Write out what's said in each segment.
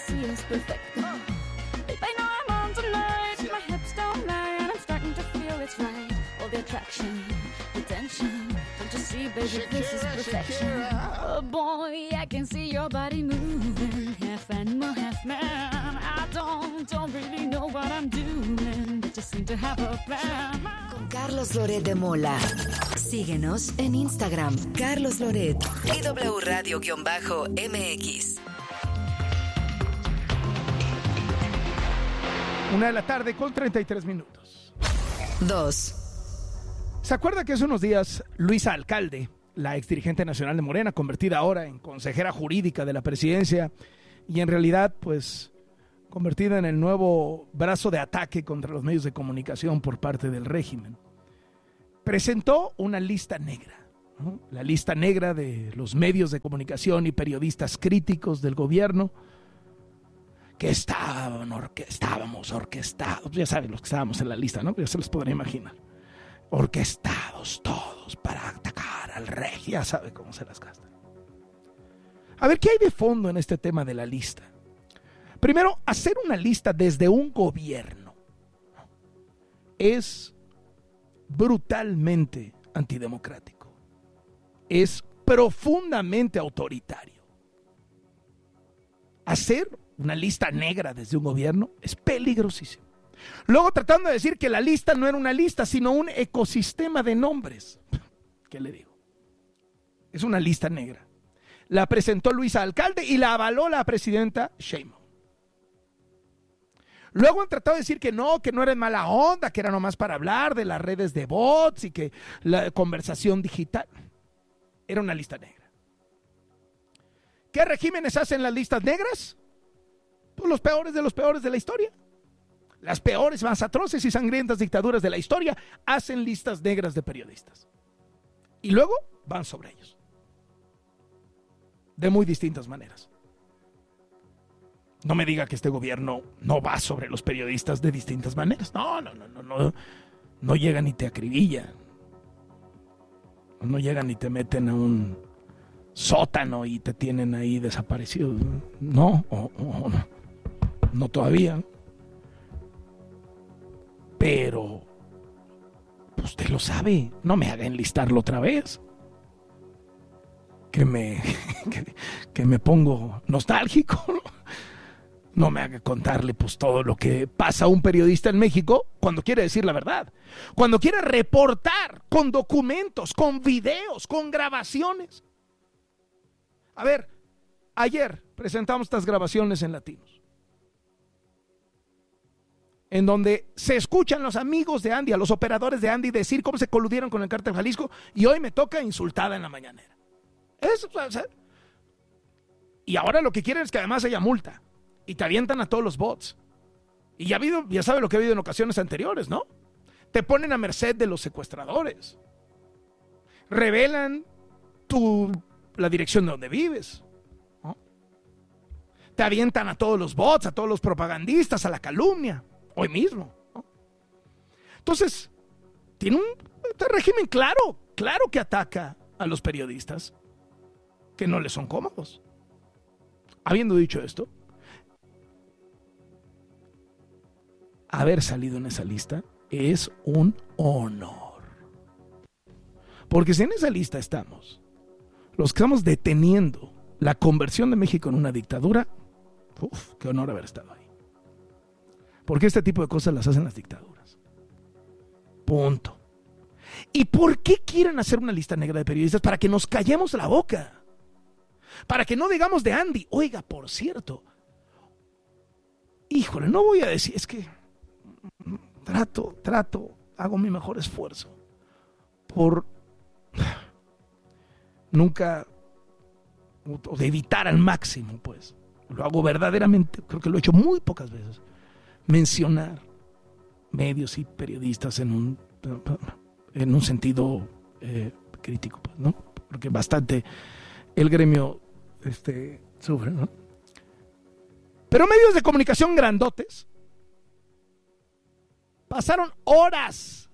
see is perfecto. Babe, I know I'm on tonight. My hips don't lie, and I'm starting to feel it's right. All the attraction, the tension. Don't you see, baby, this is perfection. Oh boy, I can see your body moving, half animal, half man. I don't really know what I'm doing, but just seem to have a plan. Con Carlos Loret de Mola. Síguenos en Instagram, Carlos Loret y W Radio-MX. 1:33 p.m. 2. ¿Se acuerda que hace unos días Luisa Alcalde, la exdirigente nacional de Morena, convertida ahora en consejera jurídica de la presidencia y en realidad, pues, convertida en el nuevo brazo de ataque contra los medios de comunicación por parte del régimen, presentó una lista negra, ¿no? La lista negra de los medios de comunicación y periodistas críticos del gobierno que estábamos orquestados, ya saben los que estábamos en la lista, ¿no? Ya se les podrá imaginar. Orquestados todos para atacar al rey, ya sabe cómo se las gastan. A ver, ¿qué hay de fondo en este tema de la lista? Primero, hacer una lista desde un gobierno es brutalmente antidemocrático, es profundamente autoritario. Hacer una lista negra desde un gobierno es peligrosísimo. Luego tratando de decir que la lista no era una lista, sino un ecosistema de nombres. ¿Qué le digo? Es una lista negra. La presentó Luisa Alcalde y la avaló la presidenta Sheinbaum. Luego han tratado de decir que no era en mala onda, que era nomás para hablar de las redes de bots y que la conversación digital. Era una lista negra. ¿Qué regímenes hacen las listas negras? Pues los peores de la historia. Las peores, más atroces y sangrientas dictaduras de la historia hacen listas negras de periodistas. Y luego van sobre ellos. De muy distintas maneras. No me diga que este gobierno no va sobre los periodistas de distintas maneras. No llegan ni te acribillan. No llegan ni te meten a un sótano y te tienen ahí desaparecido. No todavía. Pero usted lo sabe, no me haga enlistarlo otra vez. Que me pongo nostálgico. No me haga contarle pues todo lo que pasa a un periodista en México cuando quiere decir la verdad. Cuando quiere reportar con documentos, con videos, con grabaciones. A ver, ayer presentamos estas grabaciones en Latinos, en donde se escuchan los amigos de Andy, a los operadores de Andy, decir cómo se coludieron con el Cártel Jalisco, y hoy me toca insultada en la mañanera. Eso, o sea, y ahora lo que quieren es que además haya multa, y te avientan a todos los bots. Y ya sabe lo que ha habido en ocasiones anteriores, ¿no? Te ponen a merced de los secuestradores. Revelan la dirección de donde vives, ¿no? Te avientan a todos los bots, a todos los propagandistas, a la calumnia. Hoy mismo, ¿no? Entonces, tiene un régimen claro que ataca a los periodistas que no les son cómodos. Habiendo dicho esto, haber salido en esa lista es un honor. Porque si en esa lista estamos los que estamos deteniendo la conversión de México en una dictadura, qué honor haber estado ahí. Porque este tipo de cosas las hacen las dictaduras. Punto. ¿Y por qué quieren hacer una lista negra de periodistas? Para que nos callemos la boca. Para que no digamos de Andy. Oiga, por cierto, híjole, no voy a decir, es que trato, hago mi mejor esfuerzo por nunca, o de evitar al máximo, pues. Lo hago verdaderamente, creo que lo he hecho muy pocas veces. Mencionar medios y periodistas en un sentido crítico, pues, ¿no? Porque bastante el gremio sufre, ¿no? Pero medios de comunicación grandotes pasaron horas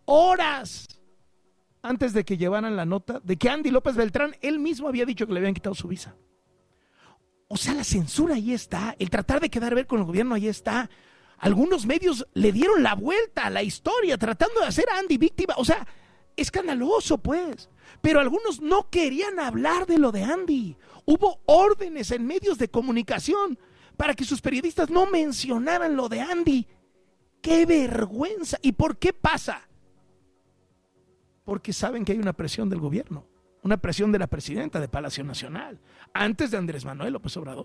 antes de que llevaran la nota de que Andy López Beltrán él mismo había dicho que le habían quitado su visa. O sea, la censura ahí está, el tratar de quedar bien con el gobierno ahí está. Algunos medios le dieron la vuelta a la historia tratando de hacer a Andy víctima. O sea, escandaloso pues. Pero algunos no querían hablar de lo de Andy. Hubo órdenes en medios de comunicación para que sus periodistas no mencionaran lo de Andy. ¡Qué vergüenza! ¿Y por qué pasa? Porque saben que hay una presión del gobierno, una presión de la presidenta de Palacio Nacional, antes de Andrés Manuel López Obrador.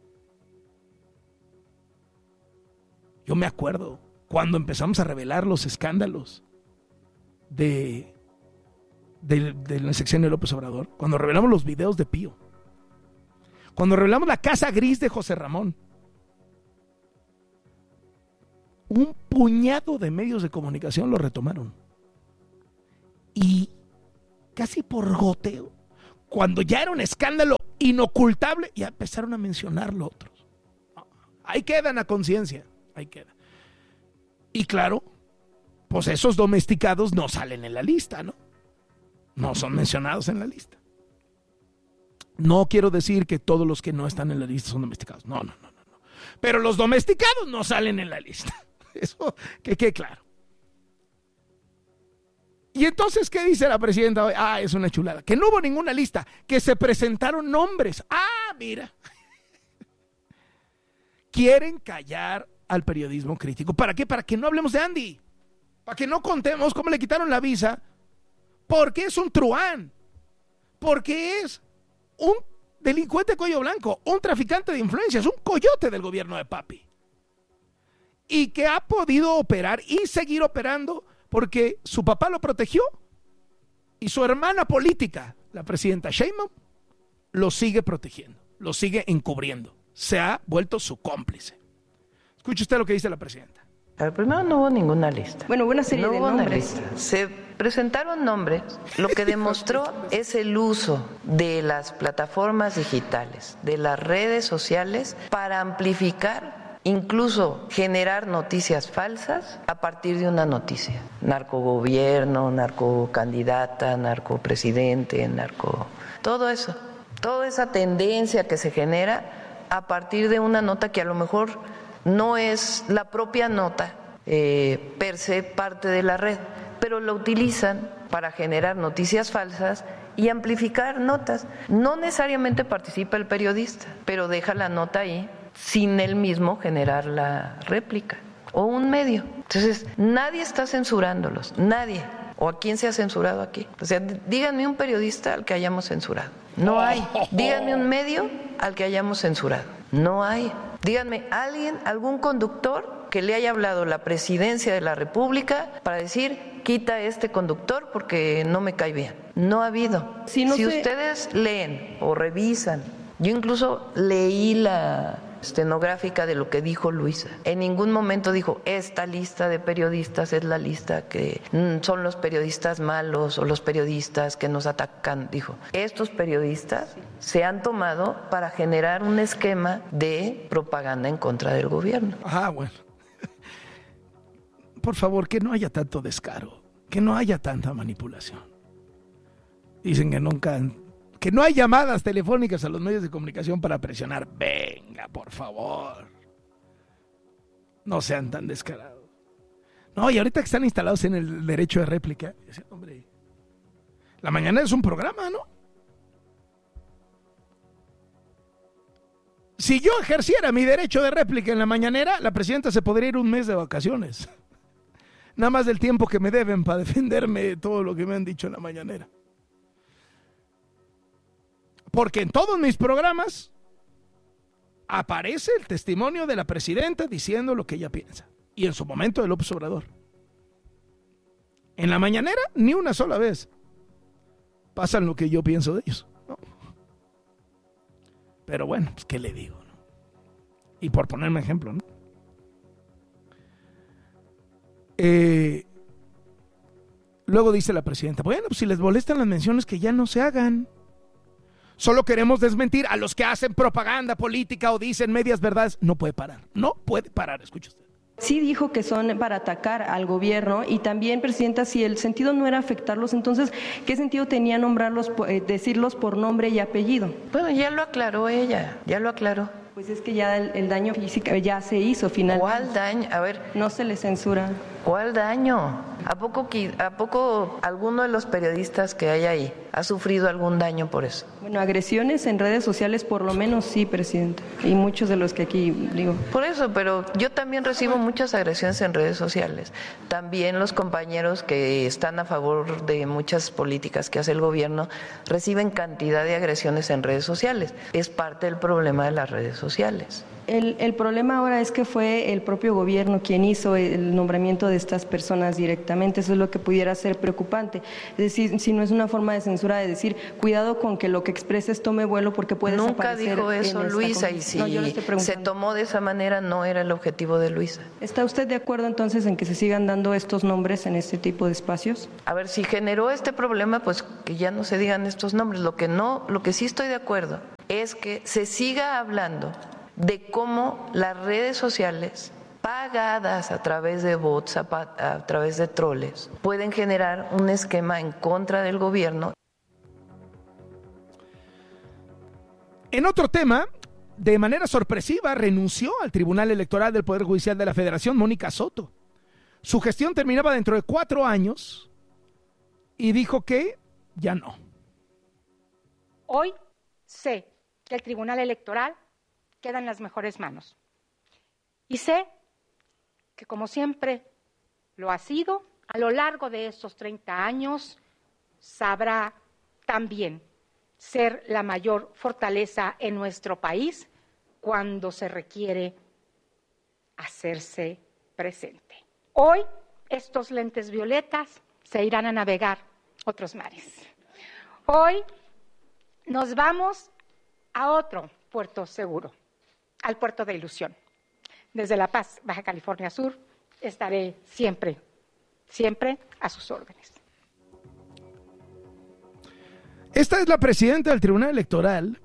Yo me acuerdo cuando empezamos a revelar los escándalos del sexenio de López Obrador, cuando revelamos los videos de Pío, cuando revelamos la casa gris de José Ramón. Un puñado de medios de comunicación lo retomaron. Y casi por goteo, cuando ya era un escándalo inocultable, ya empezaron a mencionarlo otros. Ahí quedan a conciencia, ahí queda. Y claro, pues esos domesticados no salen en la lista, ¿no? No son mencionados en la lista. No quiero decir que todos los que no están en la lista son domesticados. No. Pero los domesticados no salen en la lista. Eso que quede claro. Y entonces, ¿qué dice la presidenta hoy? Es una chulada. Que no hubo ninguna lista, que se presentaron nombres. Mira. Quieren callar al periodismo crítico. ¿Para qué? Para que no hablemos de Andy. Para que no contemos cómo le quitaron la visa. Porque es un truán. Porque es un delincuente cuello blanco, un traficante de influencias, un coyote del gobierno de Papi. Y que ha podido operar y seguir operando porque su papá lo protegió y su hermana política, la presidenta Sheinbaum, lo sigue protegiendo, lo sigue encubriendo. Se ha vuelto su cómplice. Escuche usted lo que dice la presidenta. Primero no hubo ninguna lista. Bueno, una serie de nombres. Se presentaron nombres. Lo que demostró es el uso de las plataformas digitales, de las redes sociales, para amplificar, incluso generar noticias falsas a partir de una noticia. Narcogobierno, narcocandidata, narcopresidente, todo eso. Toda esa tendencia que se genera a partir de una nota que a lo mejor no es la propia nota per se parte de la red, pero lo utilizan para generar noticias falsas y amplificar notas. No necesariamente participa el periodista, pero deja la nota ahí sin él mismo generar la réplica o un medio. Entonces, nadie está censurándolos, nadie. ¿O a quién se ha censurado aquí? O sea, díganme un periodista al que hayamos censurado. No hay. Díganme un medio al que hayamos censurado. No hay. Díganme algún conductor que le haya hablado la presidencia de la República para decir, quita este conductor porque no me cae bien. No ha habido. Si ustedes leen o revisan, yo incluso leí la estenográfica de lo que dijo Luisa. En ningún momento dijo, esta lista de periodistas es la lista que son los periodistas malos o los periodistas que nos atacan. Dijo, estos periodistas se han tomado para generar un esquema de propaganda en contra del gobierno. Bueno. Por favor, que no haya tanto descaro, que no haya tanta manipulación. Dicen que no hay llamadas telefónicas a los medios de comunicación para presionar. Venga, por favor. No sean tan descarados. No, y ahorita que están instalados en el derecho de réplica, hombre, la mañana es un programa, ¿no? Si yo ejerciera mi derecho de réplica en la mañanera, la presidenta se podría ir un mes de vacaciones. Nada más del tiempo que me deben para defenderme de todo lo que me han dicho en la mañanera. Porque en todos mis programas aparece el testimonio de la presidenta diciendo lo que ella piensa. Y en su momento de López Obrador. En la mañanera, ni una sola vez pasan lo que yo pienso de ellos, ¿no? Pero bueno, pues ¿qué le digo, no? Y por ponerme ejemplo, ¿no? Luego dice la presidenta, bueno, pues si les molestan las menciones, que ya no se hagan. Solo queremos desmentir a los que hacen propaganda política o dicen medias verdades. No puede parar, escuche usted. Sí dijo que son para atacar al gobierno y también, Presidenta, si el sentido no era afectarlos, entonces, ¿qué sentido tenía nombrarlos, decirlos por nombre y apellido? Bueno, ya lo aclaró ella, ya lo aclaró. Pues es que ya el daño físico ya se hizo finalmente. ¿Cuál daño? A ver. No se le censura. ¿Cuál daño? ¿A poco alguno de los periodistas que hay ahí ha sufrido algún daño por eso? Bueno, agresiones en redes sociales por lo menos sí, Presidenta, y muchos de los que aquí digo. Por eso, pero yo también recibo muchas agresiones en redes sociales. También los compañeros que están a favor de muchas políticas que hace el gobierno reciben cantidad de agresiones en redes sociales. Es parte del problema de las redes sociales. El problema ahora es que fue el propio gobierno quien hizo el nombramiento de estas personas directamente. Eso es lo que pudiera ser preocupante. Es decir, si no es una forma de censura de decir, cuidado con que lo que expreses tome vuelo porque puedes aparecer. Nunca dijo eso Luisa, y si se tomó de esa manera no era el objetivo de Luisa. ¿Está usted de acuerdo entonces en que se sigan dando estos nombres en este tipo de espacios? A ver, si generó este problema, pues que ya no se digan estos nombres. Lo que sí estoy de acuerdo es que se siga hablando de cómo las redes sociales pagadas a través de bots, a través de troles, pueden generar un esquema en contra del gobierno. En otro tema, de manera sorpresiva, renunció al Tribunal Electoral del Poder Judicial de la Federación Mónica Soto. Su gestión terminaba dentro de 4 años y dijo que ya no. Hoy sé que el Tribunal Electoral queda en las mejores manos. Y sé que, como siempre lo ha sido, a lo largo de estos 30 años, sabrá también ser la mayor fortaleza en nuestro país cuando se requiere hacerse presente. Hoy, estos lentes violetas se irán a navegar otros mares. Hoy nos vamos a otro puerto seguro, al puerto de Ilusión. Desde La Paz, Baja California Sur, estaré siempre a sus órdenes. Esta es la presidenta del Tribunal Electoral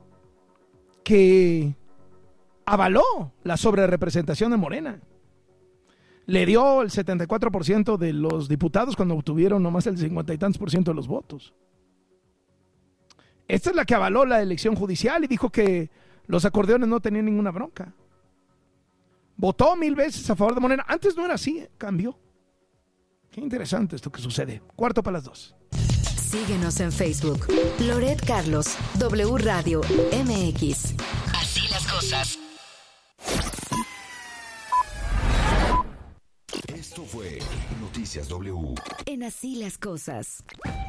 que avaló la sobrerepresentación de Morena. Le dio el 74% de los diputados cuando obtuvieron nomás el 50 y tantos por ciento de los votos. Esta es la que avaló la elección judicial y dijo que los acordeones no tenían ninguna bronca. Votó 1000 veces a favor de Morena. Antes no era así, cambió. Qué interesante esto que sucede. 1:45. Síguenos en Facebook. Loret Carlos, W Radio MX. Así las cosas. Esto fue Noticias W. En Así las cosas.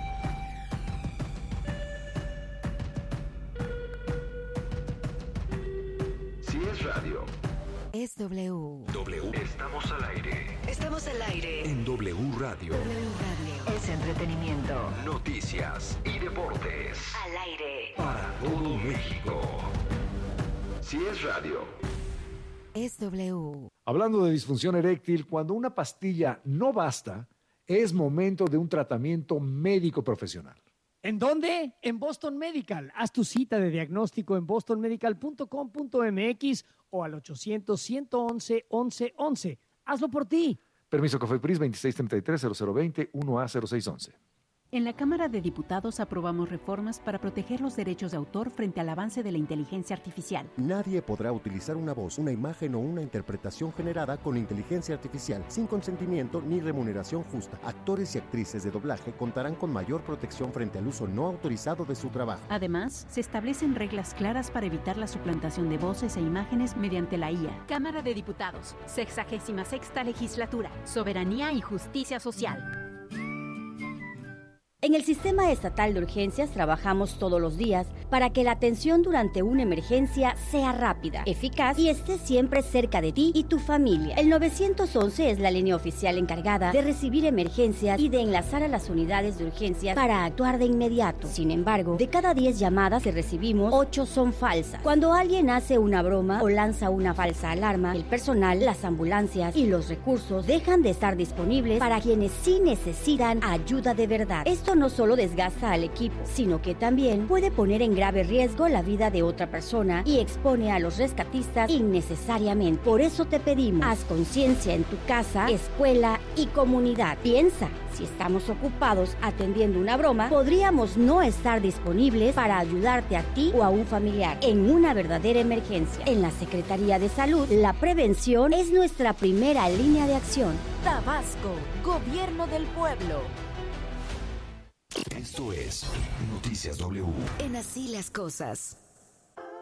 Si es radio, Es W. W. Estamos al aire. Estamos al aire. En W Radio. W Radio. Es entretenimiento. Noticias y deportes. Al aire. Para todo México. Si es radio. Es W. Hablando de disfunción eréctil, cuando una pastilla no basta, es momento de un tratamiento médico profesional. ¿En dónde? En Boston Medical. Haz tu cita de diagnóstico en bostonmedical.com.mx o al 800-111-1111. Hazlo por ti. Permiso COFEPRIS 2633-0020 1A0611. En la Cámara de Diputados aprobamos reformas para proteger los derechos de autor frente al avance de la inteligencia artificial. Nadie podrá utilizar una voz, una imagen o una interpretación generada con inteligencia artificial sin consentimiento ni remuneración justa. Actores y actrices de doblaje contarán con mayor protección frente al uso no autorizado de su trabajo. Además, se establecen reglas claras para evitar la suplantación de voces e imágenes mediante la IA. Cámara de Diputados, 66ª Legislatura, Soberanía y Justicia Social. En el Sistema Estatal de Urgencias trabajamos todos los días para que la atención durante una emergencia sea rápida, eficaz y esté siempre cerca de ti y tu familia. El 911 es la línea oficial encargada de recibir emergencias y de enlazar a las unidades de urgencias para actuar de inmediato. Sin embargo, de cada 10 llamadas que recibimos, 8 son falsas. Cuando alguien hace una broma o lanza una falsa alarma, el personal, las ambulancias y los recursos dejan de estar disponibles para quienes sí necesitan ayuda de verdad. Esto Esto no solo desgasta al equipo, sino que también puede poner en grave riesgo la vida de otra persona y expone a los rescatistas innecesariamente. Por eso te pedimos, haz conciencia en tu casa, escuela y comunidad. Piensa, si estamos ocupados atendiendo una broma, podríamos no estar disponibles para ayudarte a ti o a un familiar en una verdadera emergencia. En la Secretaría de Salud, la prevención es nuestra primera línea de acción. Tabasco, Gobierno del Pueblo. Esto es Noticias W. En Así las Cosas.